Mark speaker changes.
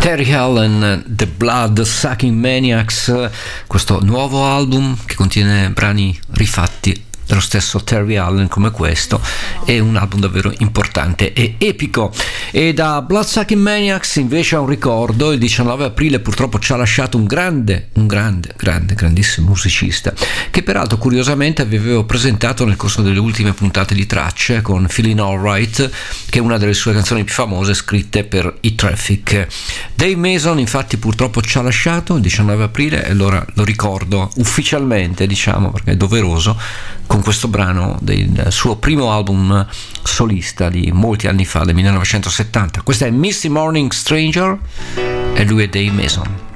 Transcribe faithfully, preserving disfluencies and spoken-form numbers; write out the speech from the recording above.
Speaker 1: Terry Allen, The Blood Sucking Maniacs, questo nuovo album che contiene brani rifatti dello stesso Terry Allen come questo, è un album davvero importante e epico. E da Bloodsucking Maniacs invece ha un ricordo: il diciannove aprile purtroppo ci ha lasciato un grande, un grande, grande, grandissimo musicista, che peraltro curiosamente vi avevo presentato nel corso delle ultime puntate di Tracce con Feeling Alright, che è una delle sue canzoni più famose scritte per i Traffic. Dave Mason infatti purtroppo ci ha lasciato il diciannove aprile, e allora lo ricordo ufficialmente, diciamo, perché è doveroso, con questo brano del suo primo album solista di molti anni fa, del millenovecentosettanta. Questa è Misty Morning Stranger e lui è Dave Mason.